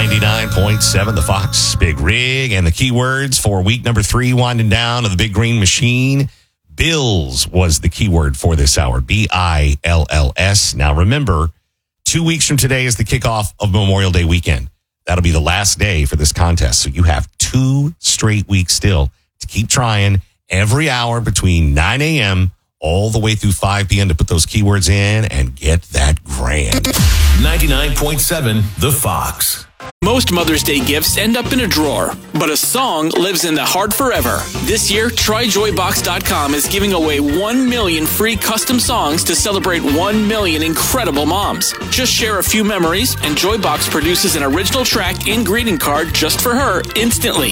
99.7, the Fox Big Rig, and the keywords for week number 3, winding down of the Big Green Machine. Bills was the keyword for this hour, BILLS. Now remember, 2 weeks from today is the kickoff of Memorial Day weekend. That'll be the last day for this contest. So you have 2 straight weeks still to keep trying every hour between 9 a.m. all the way through 5 p.m. to put those keywords in and get that grand. 99.7 The Fox. Most Mother's Day gifts end up in a drawer, but a song lives in the heart forever. This year, TryJoyBox.com is giving away 1 million free custom songs to celebrate 1 million incredible moms. Just share a few memories, and Joybox produces an original track and greeting card just for her instantly.